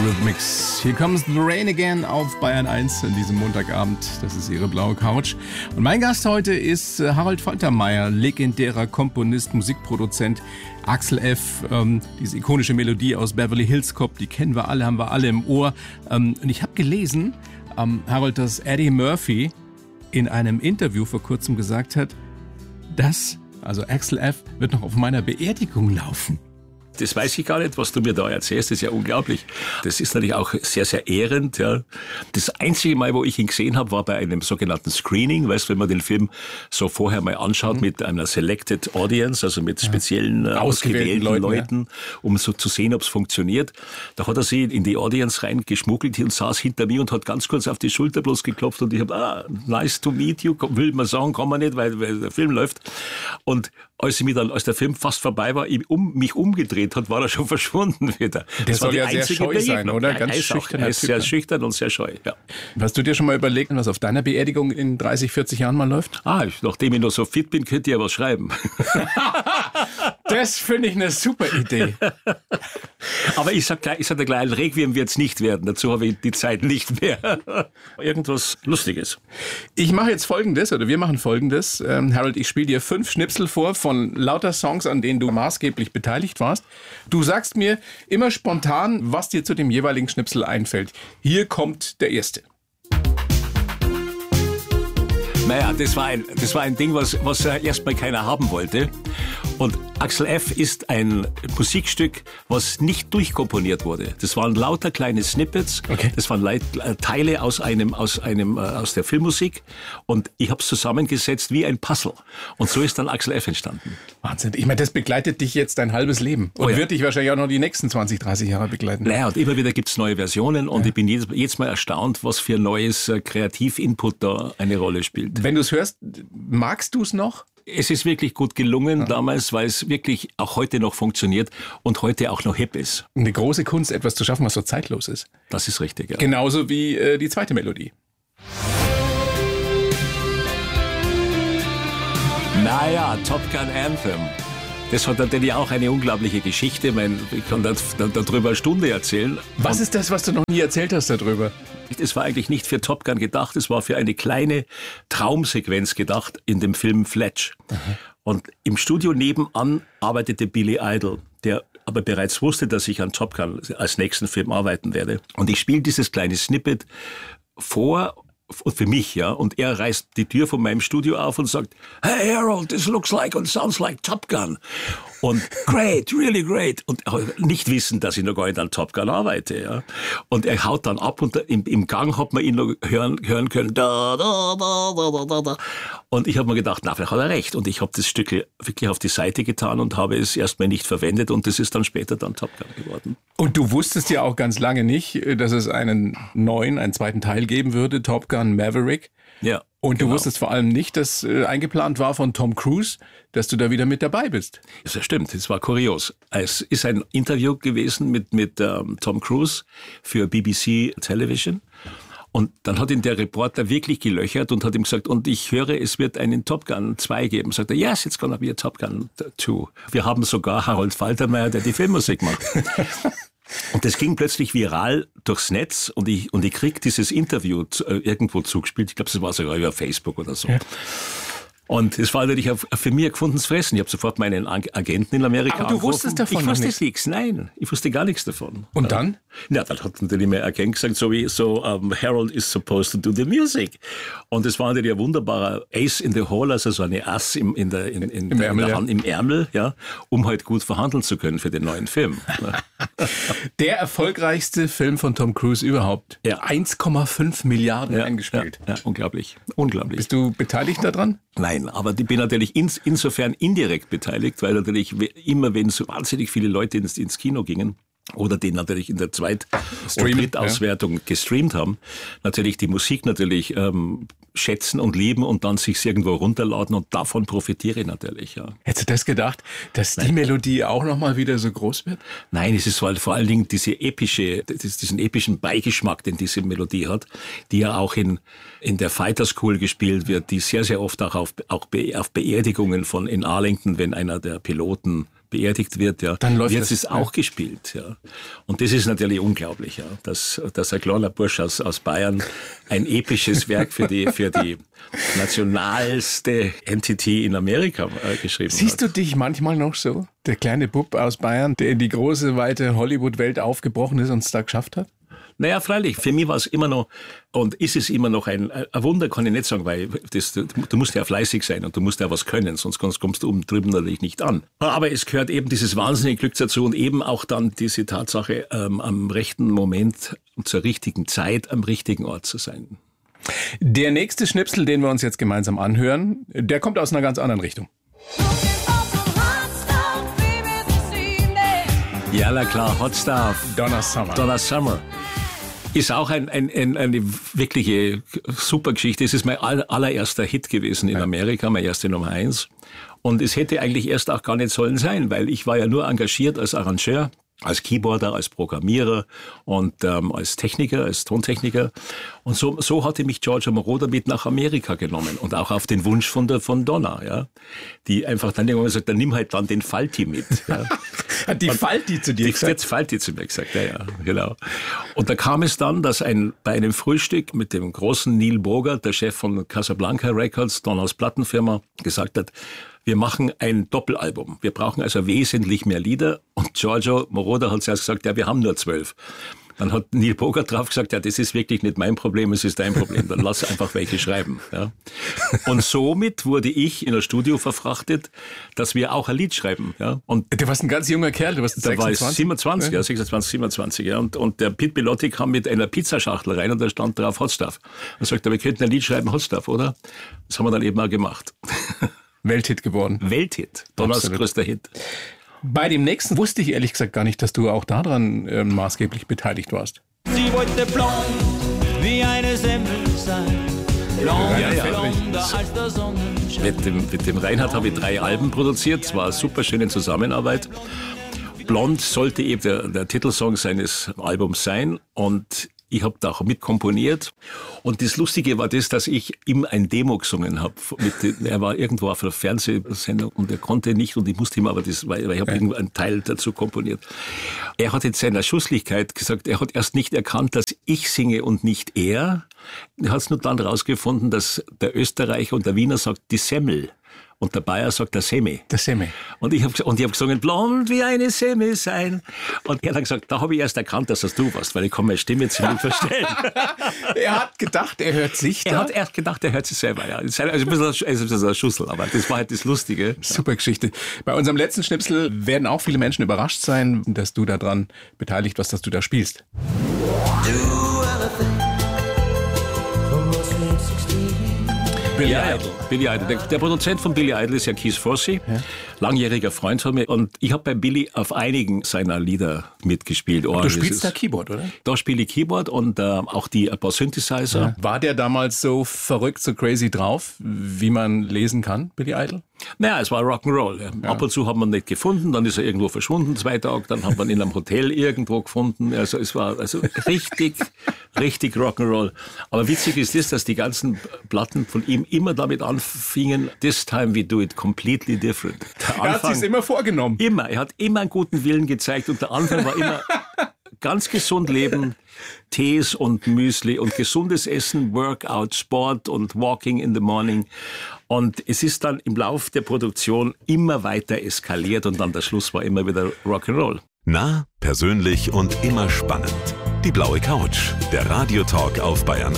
Eurodance. Hier comes the rain again auf Bayern 1 an diesem Montagabend. Das ist Ihre blaue Couch. Und mein Gast heute ist Harold Faltermeier, legendärer Komponist, Musikproduzent. Axel F., diese ikonische Melodie aus Beverly Hills Cop, die kennen wir alle, haben wir alle im Ohr. Und ich habe gelesen, Harold, dass Eddie Murphy in einem Interview vor kurzem gesagt hat, also Axel F. wird noch auf meiner Beerdigung laufen. Das weiß ich gar nicht, was du mir da erzählst. Das ist ja unglaublich. Das ist natürlich auch sehr, sehr ehrend. Ja. Das einzige Mal, wo ich ihn gesehen habe, war bei einem sogenannten Screening. Weißt du, wenn man den Film so vorher mal anschaut mit einer Selected Audience, also mit speziellen ausgewählten Leuten, um so zu sehen, ob es funktioniert. Da hat er sich in die Audience reingeschmuggelt und saß hinter mir und hat ganz kurz auf die Schulter bloß geklopft und ich habe, nice to meet you, will man sagen, kann man nicht, weil der Film läuft. Und als der Film fast vorbei war, mich umgedreht hat, war er schon verschwunden wieder. Der soll ja sehr scheu sein, oder? Ganz schüchtern. Er ist sehr schüchtern und sehr scheu, ja. Hast du dir schon mal überlegt, was auf deiner Beerdigung in 30, 40 Jahren mal läuft? Nachdem ich noch so fit bin, könnt ihr ja was schreiben. Das finde ich eine super Idee. Aber ich sag dir gleich, ein Requiem wird es nicht werden. Dazu habe ich die Zeit nicht mehr. Irgendwas Lustiges. Wir machen Folgendes. Harold, ich spiele dir 5 Schnipsel vor von lauter Songs, an denen du maßgeblich beteiligt warst. Du sagst mir immer spontan, was dir zu dem jeweiligen Schnipsel einfällt. Hier kommt der erste. Naja, das war ein Ding, was erstmal keiner haben wollte. Und Axel F. ist ein Musikstück, was nicht durchkomponiert wurde. Das waren lauter kleine Snippets. Okay. Das waren Teile aus der Filmmusik. Und ich habe es zusammengesetzt wie ein Puzzle. Und so ist dann Axel F. entstanden. Wahnsinn. Ich meine, das begleitet dich jetzt dein halbes Leben. Und wird dich wahrscheinlich auch noch die nächsten 20, 30 Jahre begleiten. Naja, und immer wieder gibt's neue Versionen. Und ich bin jedes Mal erstaunt, was für neues Kreativinput da eine Rolle spielt. Wenn du es hörst, magst du es noch? Es ist wirklich gut gelungen damals, weil es wirklich auch heute noch funktioniert und heute auch noch hip ist. Eine große Kunst, etwas zu schaffen, was so zeitlos ist. Das ist richtig, ja. Genauso wie die zweite Melodie. Naja, Top Gun Anthem. Das hat natürlich auch eine unglaubliche Geschichte. Ich kann darüber eine Stunde erzählen. Was ist das, was du noch nie erzählt hast darüber? Es war eigentlich nicht für Top Gun gedacht, es war für eine kleine Traumsequenz gedacht in dem Film Fletch. Und im Studio nebenan arbeitete Billy Idol, der aber bereits wusste, dass ich an Top Gun als nächsten Film arbeiten werde. Und ich spiele dieses kleine Snippet vor, für mich, ja, und er reißt die Tür von meinem Studio auf und sagt, hey Harold, this looks like and sounds like Top Gun. Und great, really great. Und nicht wissen, dass ich noch gar nicht an Top Gun arbeite, ja. Und er haut dann ab und im Gang hat man ihn noch hören können. Da, da, da, da, da, da. Und ich habe mir gedacht, vielleicht hat er recht. Und ich habe das Stück wirklich auf die Seite getan und habe es erstmal nicht verwendet und das ist dann später dann Top Gun geworden. Und du wusstest ja auch ganz lange nicht, dass es einen zweiten Teil geben würde, Top Gun Maverick. Ja. Und du wusstest vor allem nicht, dass eingeplant war von Tom Cruise, dass du da wieder mit dabei bist. Das stimmt, das war kurios. Es ist ein Interview gewesen mit Tom Cruise für BBC Television. Und dann hat ihn der Reporter wirklich gelöchert und hat ihm gesagt, und ich höre, es wird einen Top Gun 2 geben. Sagt er, yes, it's gonna be a Top Gun 2. Wir haben sogar Harold Faltermeier, der die Filmmusik macht. Und das ging plötzlich viral durchs Netz und ich krieg dieses Interview irgendwo zugespielt. Ich glaube, das war sogar über Facebook oder so. Ja. Und es war natürlich für mich ein gefundenes Fressen. Ich habe sofort meinen Agenten in Amerika angerufen. Aber du wusstest davon Ich wusste nichts, nein. Ich wusste gar nichts davon. Und dann? Ja, dann hat natürlich mein Agent gesagt, Harold is supposed to do the music. Und es war natürlich ein wunderbarer Ace in the Hole, also so eine Ass im Ärmel, ja, um halt gut verhandeln zu können für den neuen Film. Der erfolgreichste Film von Tom Cruise überhaupt. Ja. 1,5 Milliarden eingespielt. Ja, unglaublich. Unglaublich. Bist du beteiligt daran? Nein, aber ich bin natürlich insofern indirekt beteiligt, weil natürlich immer, wenn so wahnsinnig viele Leute ins Kino gingen oder den natürlich in der Zweit- und Drittauswertung gestreamt haben, natürlich die Musik schätzen und lieben und dann sich irgendwo runterladen und davon profitiere ich natürlich, ja. Hättest du das gedacht, dass die Melodie auch nochmal wieder so groß wird? Nein, es ist vor allen Dingen diesen epischen Beigeschmack, den diese Melodie hat, die ja auch in der Fighter School gespielt wird, die sehr, sehr oft auch auf Beerdigungen in Arlington, wenn einer der Piloten beerdigt wird, ja, dann läuft wird es auch gespielt. Ja. Und das ist natürlich unglaublich, ja, dass ein kleiner Bursch aus Bayern ein episches Werk für die nationalste Entity in Amerika geschrieben hat. Siehst du dich manchmal noch so? Der kleine Bub aus Bayern, der in die große, weite Hollywood-Welt aufgebrochen ist und es da geschafft hat? Naja, freilich, für mich war es immer noch und ist es immer noch ein Wunder, kann ich nicht sagen, weil du musst ja fleißig sein und du musst ja was können, sonst kommst du drüben natürlich nicht an. Aber es gehört eben dieses wahnsinnige Glück dazu und eben auch dann diese Tatsache, am rechten Moment und zur richtigen Zeit am richtigen Ort zu sein. Der nächste Schnipsel, den wir uns jetzt gemeinsam anhören, der kommt aus einer ganz anderen Richtung. Ja, na klar, Hot Stuff. Donna Summer. Donna Summer. Ist auch eine wirkliche super Geschichte. Es ist mein allererster Hit gewesen in Amerika, meine erste Nummer 1. Und es hätte eigentlich erst auch gar nicht sollen sein, weil ich war ja nur engagiert als Arrangeur, als Keyboarder, als Programmierer und als Techniker, als Tontechniker. Und so hatte mich Giorgio Moroder mit nach Amerika genommen und auch auf den Wunsch von Donna, ja, die einfach dann irgendwann gesagt, dann nimm halt dann den Falti mit. Ja. Hat die Falti zu dir gesagt? Die Falti zu mir gesagt, ja, genau. Und da kam es dann, dass bei einem Frühstück mit dem großen Neil Bogart, der Chef von Casablanca Records, Donnas Plattenfirma, gesagt hat, wir machen ein Doppelalbum. Wir brauchen also wesentlich mehr Lieder. Und Giorgio Moroder hat zuerst gesagt, ja, wir haben nur 12. Dann hat Neil Bogart drauf gesagt, ja, das ist wirklich nicht mein Problem, es ist dein Problem. Dann lass einfach welche schreiben. Ja. Und somit wurde ich in ein Studio verfrachtet, dass wir auch ein Lied schreiben. Ja. Und du warst ein ganz junger Kerl, du warst 26. Da war ich 27, ja, 26, 27. Ja. Und der Pete Bellotti kam mit einer Pizzaschachtel rein und da stand drauf Hot Stuff. Er sagte, wir könnten ein Lied schreiben, Hot Stuff, oder? Das haben wir dann eben auch gemacht. Welthit geworden. Welthit. Donners größter Hit. Bei dem nächsten wusste ich ehrlich gesagt gar nicht, dass du auch daran maßgeblich beteiligt warst. Sie wollte blond wie eine Semmel sein. Blonder als der Sonnenschein. Mit dem Reinhard habe ich 3 Alben produziert. Es war eine super schöne Zusammenarbeit. Blond sollte eben der Titelsong seines Albums sein und ich habe da auch mitkomponiert. Und das Lustige war das, dass ich ihm ein Demo gesungen habe. Er war irgendwo auf einer Fernsehsendung und er konnte nicht und ich musste ihm aber weil ich habe einen Teil dazu komponiert. Er hat in seiner Schusslichkeit gesagt, er hat erst nicht erkannt, dass ich singe und nicht er. Er hat es nur dann rausgefunden, dass der Österreicher und der Wiener sagt die Semmel. Und der Bayer sagt der Semi. Der Semi. Und ich hab gesungen, blond wie eine Semi sein. Und er hat gesagt, da habe ich erst erkannt, dass das du warst, weil ich kann meine Stimme ziemlich verstellen. Er hat gedacht, er hört sich da. Er hat erst gedacht, er hört sich selber. Ja. Also ein bisschen ein Schussel, aber das war halt das Lustige. Super Geschichte. Bei unserem letzten Schnipsel werden auch viele Menschen überrascht sein, dass du daran beteiligt warst, dass du da spielst. Billy Idol. Der Produzent von Billy Idol ist ja Keith Forsey, langjähriger Freund von mir. Und ich habe bei Billy auf einigen seiner Lieder mitgespielt. Du spielst da Keyboard, oder? Da spiele ich Keyboard und auch ein paar Synthesizer. Ja. War der damals so verrückt, so crazy drauf, wie man lesen kann, Billy Idol? Naja, es war Rock'n'Roll. Ja. Ab und zu haben wir ihn nicht gefunden, dann ist er irgendwo verschwunden, 2 Tage, dann haben wir ihn in einem Hotel irgendwo gefunden. Also es war richtig Rock'n'Roll. Aber witzig ist das, dass die ganzen Platten von ihm immer damit anfingen, this time we do it completely different. Er hat sich's immer vorgenommen. Immer. Er hat immer einen guten Willen gezeigt und der Anfang war immer ganz gesund leben, Tees und Müsli und gesundes Essen, Workout, Sport und Walking in the morning. Und es ist dann im Lauf der Produktion immer weiter eskaliert und dann der Schluss war immer wieder Rock'n'Roll. Nah, persönlich und immer spannend. Die blaue Couch, der Radiotalk auf Bayern